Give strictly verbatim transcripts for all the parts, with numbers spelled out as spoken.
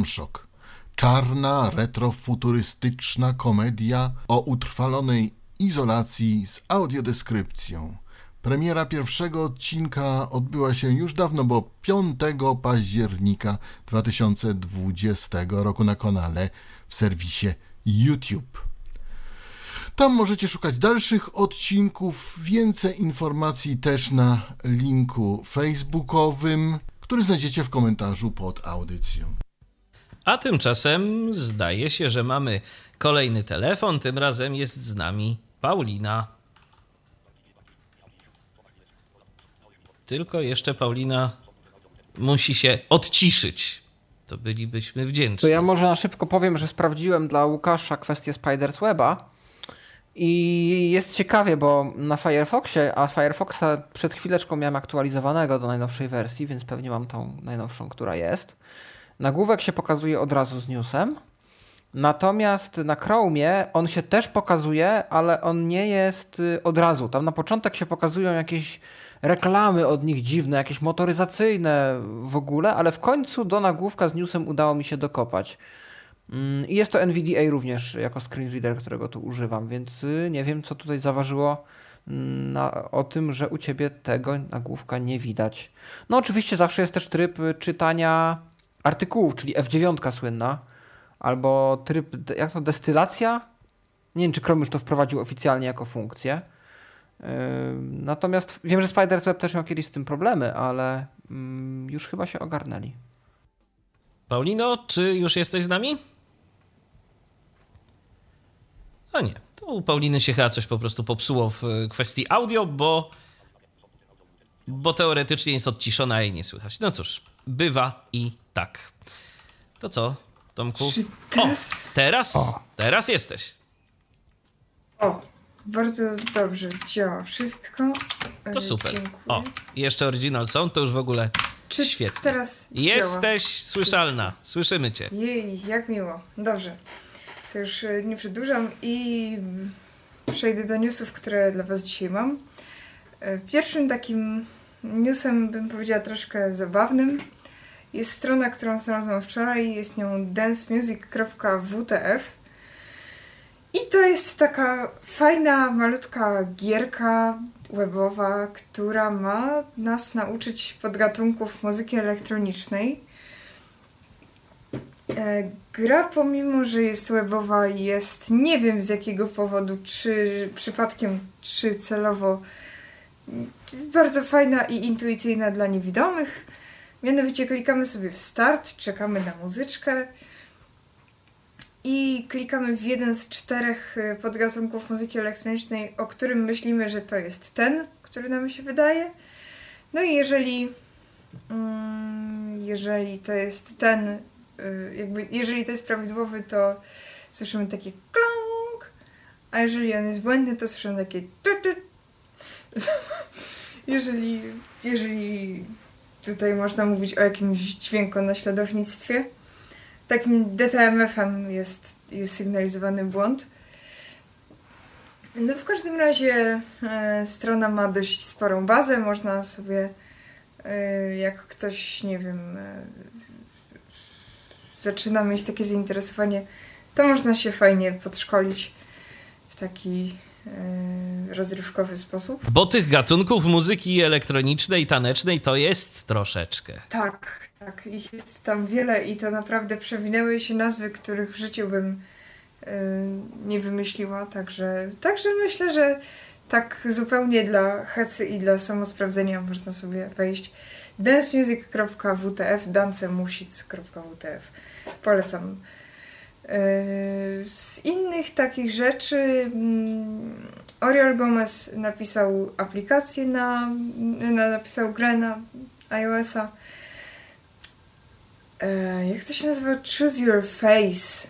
Ramszok. Czarna, retrofuturystyczna komedia o utrwalonej izolacji z audiodeskrypcją. Premiera pierwszego odcinka odbyła się już dawno, bo piątego października dwa tysiące dwudziestego roku na kanale w serwisie YouTube. Tam możecie szukać dalszych odcinków, więcej informacji też na linku facebookowym, który znajdziecie w komentarzu pod audycją. A tymczasem zdaje się, że mamy kolejny telefon. Tym razem jest z nami Paulina. Tylko jeszcze Paulina musi się odciszyć. To bylibyśmy wdzięczni. To ja może na szybko powiem, że sprawdziłem dla Łukasza kwestię Spiders Weba i jest ciekawie, bo na Firefoxie, a Firefoxa przed chwileczką miałem aktualizowanego do najnowszej wersji, więc pewnie mam tą najnowszą, która jest. Nagłówek się pokazuje od razu z newsem, natomiast na Chromie on się też pokazuje, ale on nie jest od razu. Tam na początek się pokazują jakieś reklamy od nich dziwne, jakieś motoryzacyjne w ogóle, ale w końcu do nagłówka z newsem udało mi się dokopać. I jest to N V D A również jako screenreader, którego tu używam, więc nie wiem, co tutaj zaważyło na, o tym, że u Ciebie tego nagłówka nie widać. No oczywiście zawsze jest też tryb czytania artykułów, czyli F dziewięć słynna, albo tryb, jak to, destylacja? Nie wiem, czy Chrome już to wprowadził oficjalnie jako funkcję. Yy, natomiast wiem, że Spiders Web też miał kiedyś z tym problemy, ale yy, już chyba się ogarnęli. Paulino, czy już jesteś z nami? A nie, to u Pauliny się chyba coś po prostu popsuło w kwestii audio, bo, bo teoretycznie jest odciszona i nie słychać. No cóż, bywa i tak. To co, Tomku? Czy teraz... O, teraz, o. teraz jesteś. O, bardzo dobrze działa wszystko. To super. Dziękuję. O, jeszcze Original Sound, to już w ogóle Czy świetnie. teraz Jesteś działa słyszalna, słyszymy cię. Jej, jak miło. Dobrze. To już nie przedłużam i przejdę do newsów, które dla was dzisiaj mam. Pierwszym takim newsem, bym powiedziała troszkę zabawnym, jest strona, którą znalazłam wczoraj. Jest nią dancemusic kropka w t f. I to jest taka fajna, malutka gierka webowa, która ma nas nauczyć podgatunków muzyki elektronicznej. Gra, pomimo że jest webowa, jest nie wiem z jakiego powodu, czy przypadkiem, czy celowo, bardzo fajna i intuicyjna dla niewidomych. Mianowicie klikamy sobie w start, czekamy na muzyczkę i klikamy w jeden z czterech podgatunków muzyki elektronicznej, o którym myślimy, że to jest ten, który nam się wydaje. No i jeżeli, jeżeli to jest ten, jakby jeżeli to jest prawidłowy, to słyszymy takie klong, a jeżeli on jest błędny, to słyszymy takie jeżeli, jeżeli tutaj można mówić o jakimś dźwiękonaśladownictwie, takim D T M F-em jest, jest sygnalizowany błąd. No w każdym razie e, strona ma dość sporą bazę, można sobie e, jak ktoś, nie wiem, e, zaczyna mieć takie zainteresowanie, to można się fajnie podszkolić w taki e, rozrywkowy sposób. Bo tych gatunków muzyki elektronicznej, tanecznej to jest troszeczkę. Tak, tak. Ich jest tam wiele i to naprawdę przewinęły się nazwy, których w życiu bym y, nie wymyśliła. Także, także myślę, że tak zupełnie dla hecy i dla samosprawdzenia można sobie wejść. dancemusic kropka w t f, dancemusic kropka w t f. Polecam. Y, z innych takich rzeczy y, Oriol Gomez napisał aplikację na, na napisał grę na iOS-a. Jak to się nazywa? Choose Your Face.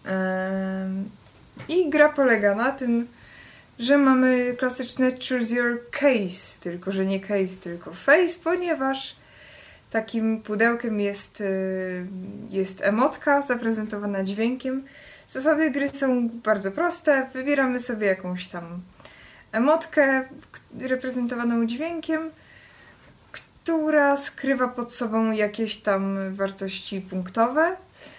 I gra polega na tym, że mamy klasyczne Choose Your Case, tylko że nie case, tylko face, ponieważ takim pudełkiem jest, jest emotka zaprezentowana dźwiękiem. Zasady gry są bardzo proste. Wybieramy sobie jakąś tam emotkę reprezentowaną dźwiękiem, która skrywa pod sobą jakieś tam wartości punktowe.